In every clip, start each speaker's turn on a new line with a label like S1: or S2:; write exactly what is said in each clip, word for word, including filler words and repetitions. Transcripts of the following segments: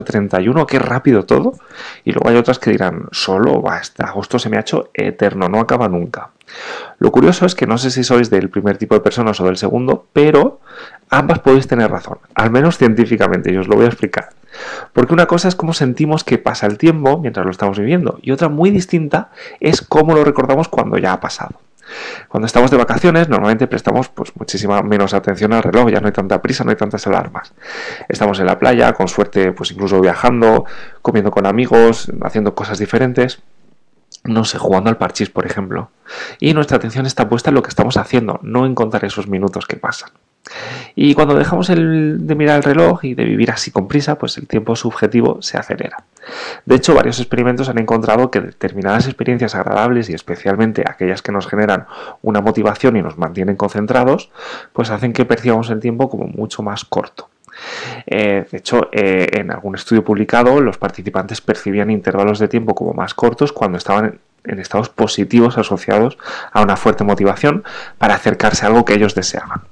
S1: treinta y uno, qué rápido todo. Y luego hay otras que dirán, solo, bah, este agosto se me ha hecho eterno, no acaba nunca. Lo curioso es que no sé si sois del primer tipo de personas o del segundo, pero ambas podéis tener razón, al menos científicamente, y os lo voy a explicar. Porque una cosa es cómo sentimos que pasa el tiempo mientras lo estamos viviendo, y otra muy distinta es cómo lo recordamos cuando ya ha pasado. Cuando estamos de vacaciones, normalmente prestamos pues, muchísima menos atención al reloj, ya no hay tanta prisa, no hay tantas alarmas. Estamos en la playa, con suerte, pues incluso viajando, comiendo con amigos, haciendo cosas diferentes. No sé, jugando al parchís, por ejemplo. Y nuestra atención está puesta en lo que estamos haciendo, no en contar esos minutos que pasan. Y cuando dejamos el, de mirar el reloj y de vivir así con prisa, pues el tiempo subjetivo se acelera. De hecho, varios experimentos han encontrado que determinadas experiencias agradables y especialmente aquellas que nos generan una motivación y nos mantienen concentrados, pues hacen que percibamos el tiempo como mucho más corto. Eh, de hecho, eh, en algún estudio publicado, los participantes percibían intervalos de tiempo como más cortos cuando estaban en, en estados positivos asociados a una fuerte motivación para acercarse a algo que ellos deseaban.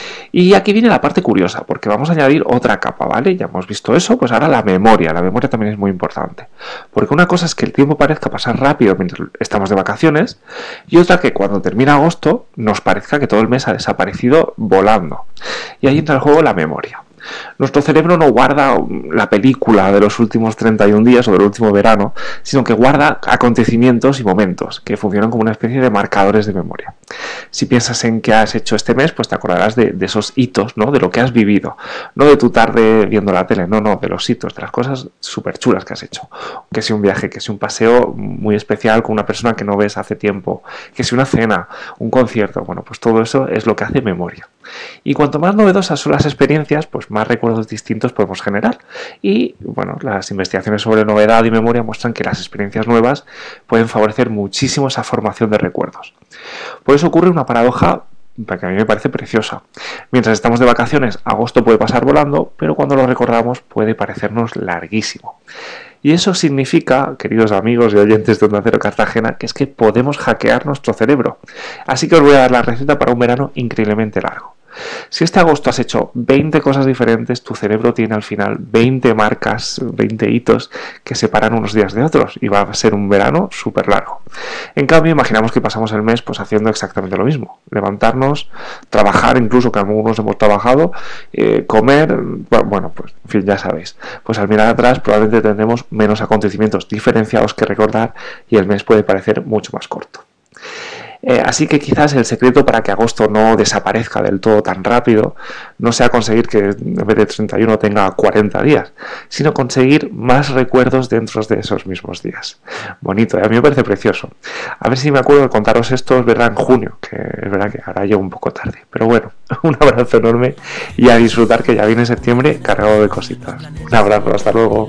S1: Y aquí viene la parte curiosa, porque vamos a añadir otra capa, ¿vale? Ya hemos visto eso, pues ahora la memoria. La memoria también es muy importante. Porque una cosa es que el tiempo parezca pasar rápido mientras estamos de vacaciones, y otra que cuando termina agosto nos parezca que todo el mes ha desaparecido volando. Y ahí entra el juego la memoria. Nuestro cerebro no guarda la película de los últimos treinta y un días o del último verano, sino que guarda acontecimientos y momentos que funcionan como una especie de marcadores de memoria. Si piensas en qué has hecho este mes, pues te acordarás de, de esos hitos, ¿no? De lo que has vivido, no de tu tarde viendo la tele, no, no, de los hitos, de las cosas súper chulas que has hecho. Que sea un viaje, que sea un paseo muy especial con una persona que no ves hace tiempo, que sea una cena, un concierto, bueno, pues todo eso es lo que hace memoria. Y cuanto más novedosas son las experiencias, pues más recuerdos distintos podemos generar. Y bueno, las investigaciones sobre novedad y memoria muestran que las experiencias nuevas pueden favorecer muchísimo esa formación de recuerdos. Por eso ocurre una paradoja que a mí me parece preciosa. Mientras estamos de vacaciones, agosto puede pasar volando, pero cuando lo recordamos puede parecernos larguísimo. Y eso significa, queridos amigos y oyentes de Onda Cero Cartagena, que es que podemos hackear nuestro cerebro. Así que os voy a dar la receta para un verano increíblemente largo. Si este agosto has hecho veinte cosas diferentes, tu cerebro tiene al final veinte marcas, veinte hitos que separan unos días de otros y va a ser un verano súper largo. En cambio, imaginamos que pasamos el mes pues haciendo exactamente lo mismo. Levantarnos, trabajar, incluso que algunos hemos trabajado, eh, comer, bueno, pues en fin, ya sabéis. Pues al mirar atrás probablemente tendremos menos acontecimientos diferenciados que recordar y el mes puede parecer mucho más corto. Eh, así que quizás el secreto para que agosto no desaparezca del todo tan rápido no sea conseguir que en vez de treinta y uno tenga cuarenta días, sino conseguir más recuerdos dentro de esos mismos días. Bonito, ¿eh? A mí me parece precioso. A ver si me acuerdo de contaros esto, es verdad, en junio, que es verdad que ahora llego un poco tarde. Pero bueno, un abrazo enorme y a disfrutar que ya viene septiembre cargado de cositas. Un abrazo, hasta luego.